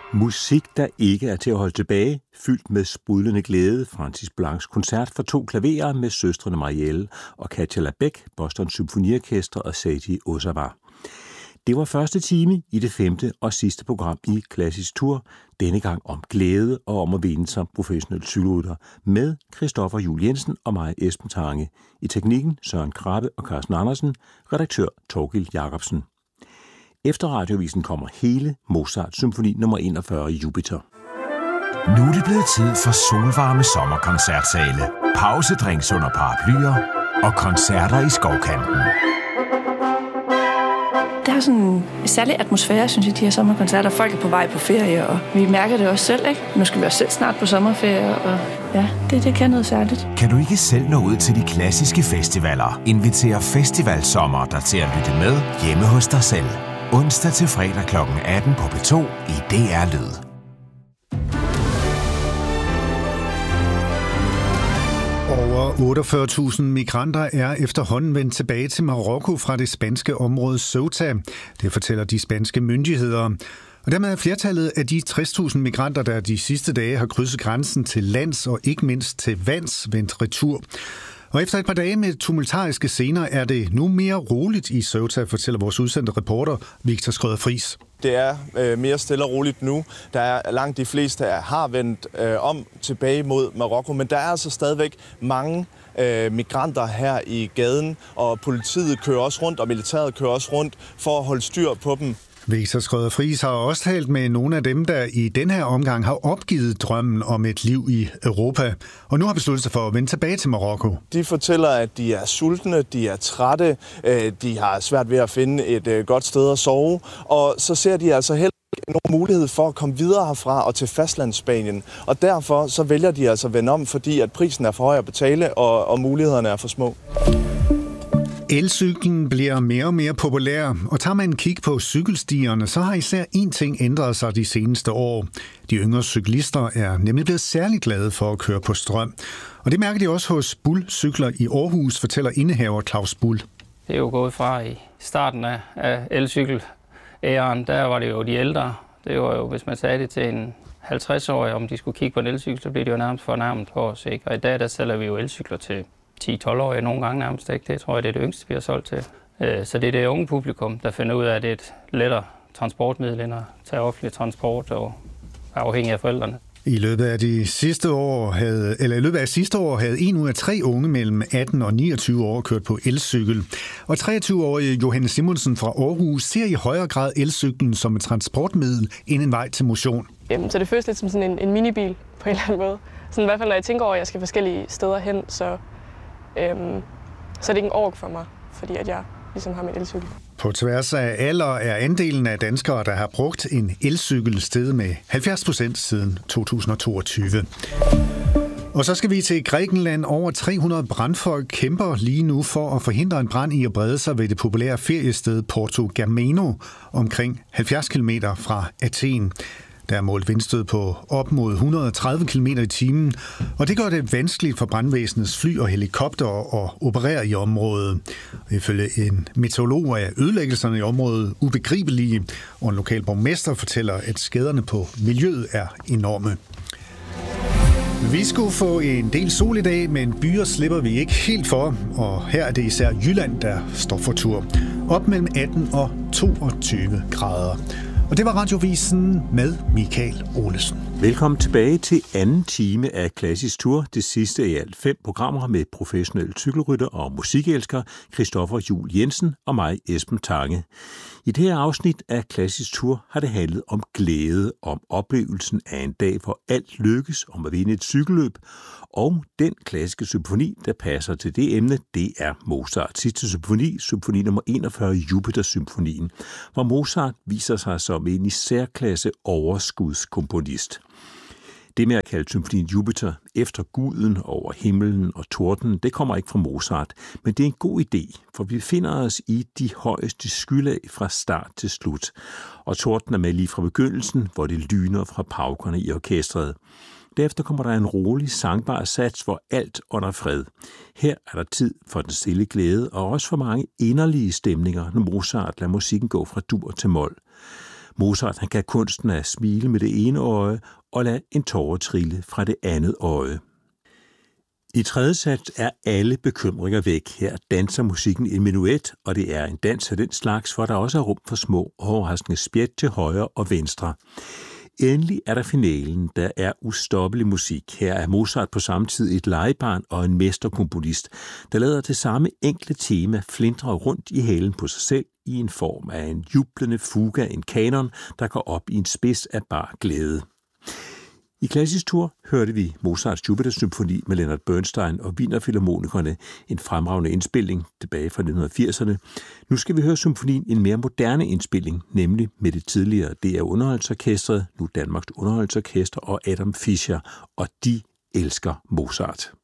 Musik, der ikke er til at holde tilbage, fyldt med sprudlende glæde. Francis Blancs koncert for 2 klaverer med søstrene Marielle og Katja Labeck, Boston Symfoniorkester og Seiji Ozawa. Det var første time i det 5. og sidste program i Klassisk Tour, denne gang om glæde og om at vinde som professionel cykelrytter, med Christoffer Juhl Jensen og mig, Esben Tange. I teknikken Søren Krabbe og Carsten Andersen, redaktør Torgild Jacobsen. Efter radiovisen kommer hele Mozart Symfoni nummer 41 Jupiter. Nu er det blevet tid for solvarme sommerkoncertsale, pausedrinks under paraplyer og koncerter i skovkanten. Der er sådan en særlig atmosfære, synes jeg, de her sommerkoncerter. Folk er på vej på ferie, og vi mærker det også selv, ikke? Nu skal vi også selv snart på sommerferie, og ja, det kan noget særligt. Kan du ikke selv nå ud til de klassiske festivaler? Inviter Festivalsommer dig til at lytte med hjemme hos dig selv. Onsdag til fredag kl. 18 på P2 i DR Lyd. Over 48.000 migranter er efterhånden vendt tilbage til Marokko fra det spanske område Ceuta. Det fortæller de spanske myndigheder. Og dermed er flertallet af de 60.000 migranter, der de sidste dage har krydset grænsen til lands og ikke mindst til vands, vendt retur. Og efter et par dage med tumultariske scener er det nu mere roligt i Ceuta, fortæller vores udsendte reporter Victor Skrøder-Friis. Det er mere stille og roligt nu. Der er langt de fleste har vendt om tilbage mod Marokko, men der er altså stadigvæk mange migranter her i gaden, og politiet kører også rundt, og militæret kører også rundt for at holde styr på dem. Victor Skrøder-Friis har også talt med nogle af dem, der i den her omgang har opgivet drømmen om et liv i Europa, og nu har besluttet sig for at vende tilbage til Marokko. De fortæller, at de er sultne, de er trætte, de har svært ved at finde et godt sted at sove, og så ser de altså heller nogen mulighed for at komme videre herfra og til fastlandsspanien. Og derfor så vælger de altså at vende om, fordi at prisen er for høj at betale, og mulighederne er for små. Elcyklen bliver mere og mere populær, og tager man en kig på cykelstierne, så har især én ting ændret sig de seneste år. De yngre cyklister er nemlig blevet særlig glade for at køre på strøm. Og det mærker de også hos Bull Cykler i Aarhus, fortæller indehaver Claus Bull. Det er jo gået fra i starten af elcykel-æren, der var det jo de ældre. Det var jo, hvis man sagde det til en 50-årig, om de skulle kigge på en elcykel, så blev det jo nærmest fornærmet på os, ikke? Og i dag, der sælger vi jo elcykler til 10-12-årige nogle gange nærmest, ikke? Det tror jeg, det er det yngste, vi har solgt til. Så det er det unge publikum, der finder ud af, at det er et lettere transportmiddel end at tage offentlig transport og er afhængig af forældrene. I løbet af sidste år havde 1 ud af 3 unge mellem 18 og 29 år kørt på elcykel. Og 23-årige Johanne Simonsen fra Aarhus ser i højere grad elcyklen som et transportmiddel end en vej til motion. Så det føles lidt som sådan en minibil på en eller anden måde. Sådan, i hvert fald når jeg tænker over, at jeg skal forskellige steder hen, så er det ikke en ork for mig, fordi at jeg ligesom har min elcykel. På tværs af alder er andelen af danskere, der har brugt en elcykel, steget med 70% siden 2022. Og så skal vi til Grækenland. Over 300 brandfolk kæmper lige nu for at forhindre en brand i at brede sig ved det populære feriested Porto Germano, omkring 70 km fra Athen. Der er målt vindstød på op mod 130 km i timen, og det gør det vanskeligt for brandvæsenets fly og helikopter at operere i området. Ifølge en meteorolog er ødelæggelserne i området ubegribelige, og en lokal borgmester fortæller, at skaderne på miljøet er enorme. Vi skulle få en del sol i dag, men byer slipper vi ikke helt for, og her er det især Jylland, der står for tur. Op mellem 18 og 22 grader. Og det var Radiovisen med Michael Olesen. Velkommen tilbage til anden time af Klassisk Tour. Det sidste i alt 5 programmer med professionelle cykelrytter og musikelsker Christoffer Juhl Jensen og mig, Esben Tange. I det her afsnit af Klassisk Tour har det handlet om glæde, om oplevelsen af en dag, hvor alt lykkes, om at vinde et cykelløb, og den klassiske symfoni, der passer til det emne, det er Mozarts sidste symfoni, symfoni nummer 41, Jupiter-symfonien, hvor Mozart viser sig som en i særklasse overskudskomponist. Det med at kalde symfonien Jupiter efter guden over himlen og tordenen, det kommer ikke fra Mozart, men det er en god idé, for vi befinder os i de højeste skylag fra start til slut, og torden er med lige fra begyndelsen, hvor det lyner fra paukerne i orkestret. Derefter kommer der en rolig, sangbar sats, hvor alt under fred. Her er der tid for den stille glæde, og også for mange inderlige stemninger, når Mozart lader musikken gå fra dur til mol. Mozart han kan kunsten at smile med det ene øje og lade en tåre trille fra det andet øje. I tredje sats er alle bekymringer væk. Her danser musikken en menuet, og det er en dans af den slags, hvor der også er rum for små overraskende spjæt til højre og venstre. Endelig er der finalen, der er ustoppelig musik. Her er Mozart på samme tid et legebarn og en mesterkomponist, der lader det samme enkle tema flintre rundt i halen på sig selv i en form af en jublende fuga, en kanon, der går op i en spids af bar glæde. I Klassisk Tour hørte vi Mozarts Jupiter-symfoni med Leonard Bernstein og Wienerfilharmonikerne, en fremragende indspilning tilbage fra 1980'erne. Nu skal vi høre symfonien en mere moderne indspilning, nemlig med det tidligere DR Underholdningsorkestret, nu Danmarks Underholdningsorkester og Adam Fischer, og de elsker Mozart.